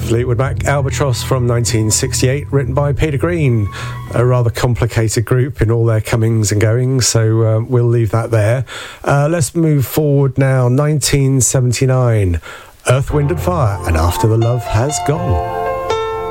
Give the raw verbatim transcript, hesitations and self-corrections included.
Fleetwood Mac, Albatross from nineteen sixty-eight, written by Peter Green, a rather complicated group in all their comings and goings, so uh, we'll leave that there. Uh, let's move forward now. nineteen seventy-nine, Earth, Wind and Fire, and After the Love Has Gone.